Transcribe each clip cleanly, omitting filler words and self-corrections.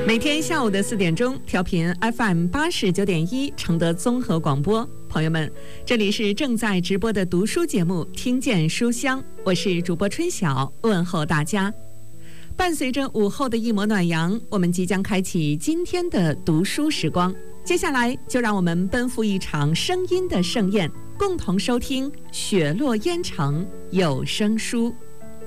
每天下午的4点钟，调频 FM 89.1承德综合广播。朋友们，这里是正在直播的读书节目《听见书香》，我是主播春晓，问候大家。伴随着午后的一抹暖阳，我们即将开启今天的读书时光。接下来，就让我们奔赴一场声音的盛宴，共同收听《雪落烟城》有声书。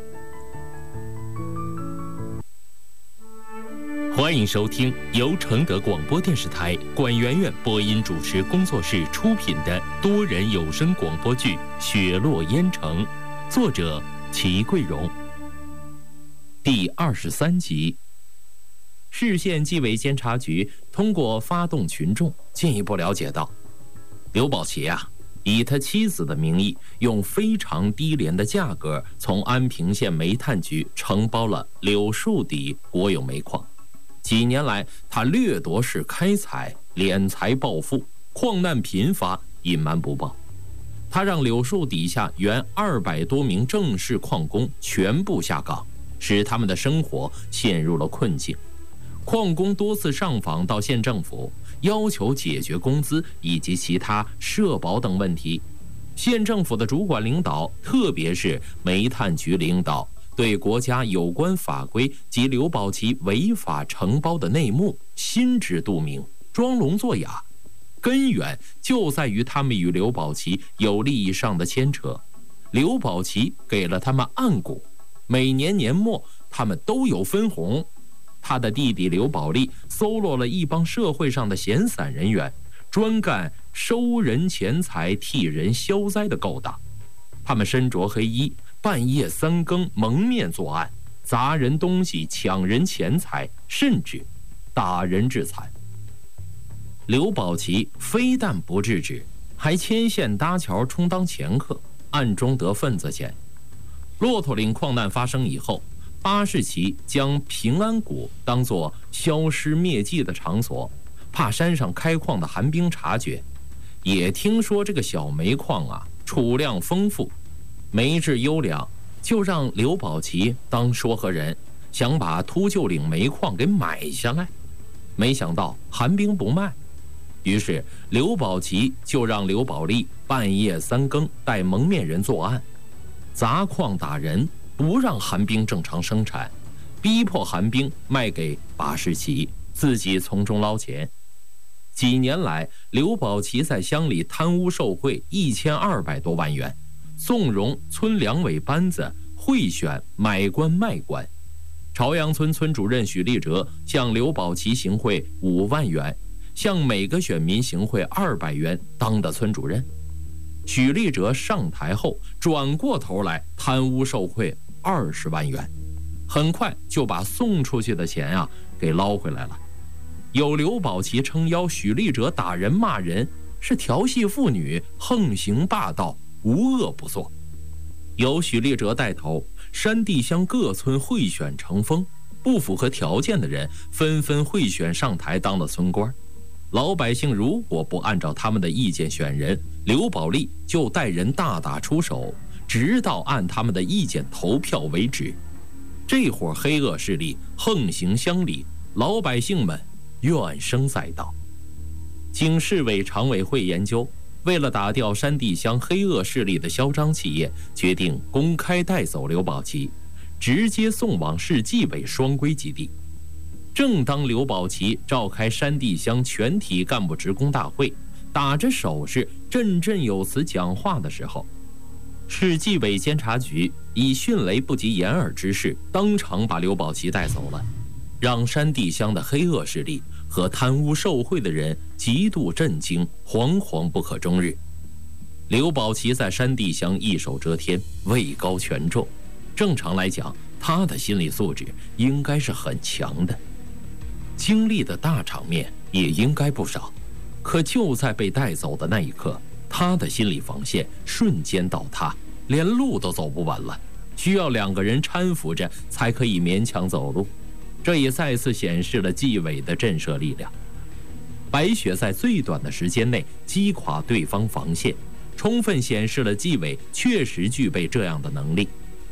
欢迎收听由承德广播电视台管媛媛播音主持工作室出品的多人有声广播剧《雪落烟城》，作者齐桂荣。第23集。市县纪委监察局通过发动群众，进一步了解到，刘宝奇以他妻子的名义，用非常低廉的价格从安平县煤炭局承包了柳树底国有煤矿。几年来，他掠夺式开采，敛财暴富，矿难频发，隐瞒不报。他让柳树底下原200多名正式矿工全部下岗，使他们的生活陷入了困境。矿工多次上访到县政府，要求解决工资以及其他社保等问题。县政府的主管领导，特别是煤炭局领导，对国家有关法规及刘宝奇违法承包的内幕心知肚明，装聋作哑，根源就在于他们与刘宝奇有利益上的牵扯。刘宝奇给了他们暗股，每年年末他们都有分红。他的弟弟刘宝利搜罗了一帮社会上的闲散人员，专干收人钱财替人消灾的勾当。他们身着黑衣，半夜3更蒙面作案，砸人东西，抢人钱财，甚至打人致残。刘宝奇非但不制止，还牵线搭桥充当掮客，暗中得份子钱。骆驼岭矿难发生以后，巴士奇将平安谷当作消失灭迹的场所，怕山上开矿的寒冰察觉。也听说这个小煤矿储量丰富，煤质优良，就让刘宝奇当说和人，想把秃鹫岭煤矿给买下来。没想到寒冰不卖，于是刘宝奇就让刘宝利半夜3更带蒙面人作案，砸矿打人，不让寒冰正常生产，逼迫寒冰卖给巴士奇，自己从中捞钱。几年来，刘宝奇在乡里贪污受贿1200多万元，纵容村两委班子贿选买官卖官。朝阳村村主任许立哲向刘宝奇行贿5万元，向每个选民行贿200元，当的村主任。许立哲上台后，转过头来贪污受贿20万元，很快就把送出去的钱给捞回来了。有刘宝奇撑腰，许立哲打人骂人，是调戏妇女，横行霸道，无恶不作。由许立哲带头，山地乡各村贿选成风，不符合条件的人纷纷贿选上台当了村官。老百姓如果不按照他们的意见选人，刘宝利就带人大打出手，直到按他们的意见投票为止。这伙黑恶势力横行乡里，老百姓们怨声载道。经市委常委会研究，为了打掉山地乡黑恶势力的嚣张气焰，决定公开带走刘宝奇，直接送往市纪委双规基地。正当刘宝奇召开山地乡全体干部职工大会，打着手势振振有词讲话的时候，市纪委监察局以迅雷不及掩耳之势，当场把刘宝奇带走了，让山地乡的黑恶势力和贪污受贿的人极度震惊，惶惶不可终日。刘宝奇在山地乡一手遮天，位高权重，正常来讲，他的心理素质应该是很强的，经历的大场面也应该不少。可就在被带走的那一刻，他的心理防线瞬间倒塌，连路都走不稳了，需要2个人搀扶着才可以勉强走路。这也再次显示了纪委的震慑力量。白雪在最短的时间内击垮对方防线，充分显示了纪委确实具备这样的能力。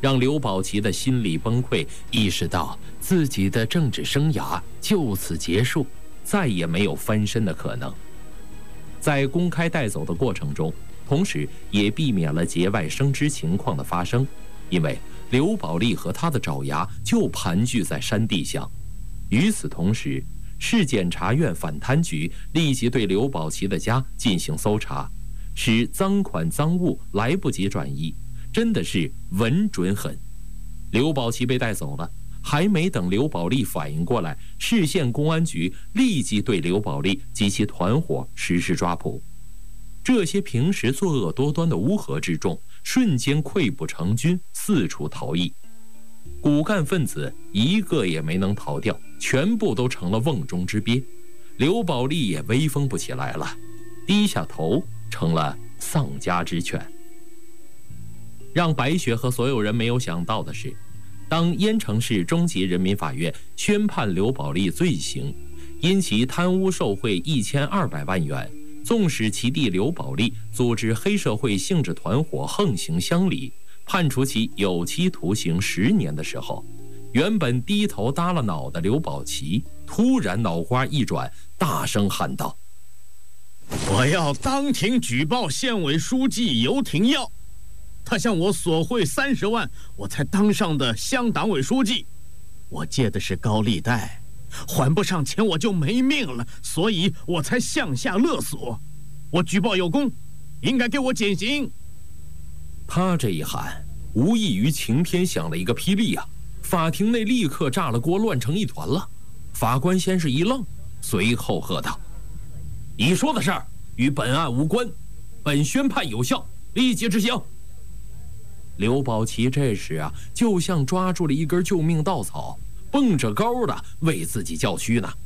让刘宝琦的心理崩溃，意识到自己的政治生涯就此结束，再也没有翻身的可能。在公开带走的过程中，同时也避免了节外生枝情况的发生，因为刘宝利和他的爪牙就盘踞在山地乡。与此同时，市检察院反贪局立即对刘宝琦的家进行搜查，使赃款赃物来不及转移，真的是稳准狠。刘宝琦被带走了，还没等刘宝利反应过来，市县公安局立即对刘宝利及其团伙实施抓捕。这些平时作恶多端的乌合之众瞬间溃不成军，四处逃逸。骨干分子一个也没能逃掉，全部都成了瓮中之鳖。刘宝利也威风不起来了，低下头成了丧家之犬。让白雪和所有人没有想到的是，当燕城市中级人民法院宣判刘宝利罪行，因其贪污受贿1200万元，纵使其弟刘宝利组织黑社会性质团伙横行乡里，判处其有期徒刑10年的时候，原本低头耷了脑的刘宝琦突然脑瓜一转，大声喊道：“ 我要当庭举报县委书记游廷耀，他向我索贿30万，我才当上的乡党委书记。我借的是高利贷，还不上钱我就没命了，所以我才向下勒索。我举报有功，应该给我减刑。” 他这一喊，无异于晴天响了一个霹雳啊！法庭内立刻炸了锅，乱成一团了。法官先是一愣，随后喝道：“你说的事儿与本案无关，本宣判有效，立即执行。”刘宝琦这时啊，就像抓住了一根救命稻草，蹦着高的为自己叫屈呢。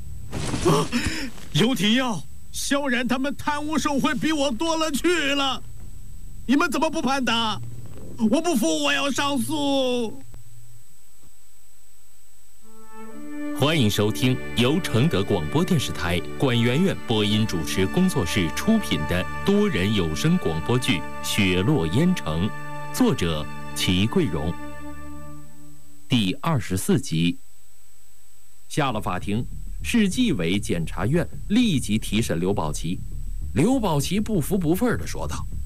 游廷耀、萧然他们贪污受贿比我多了去了，你们怎么不判他？我不服，我要上诉。 欢迎收听由承德广播电视台管媛媛播音主持工作室出品的多人有声广播剧《雪落烟城》，作者齐桂荣。第24集。下了法庭，市纪委检察院立即提审刘宝琦。刘宝琦不服不忿地说道：“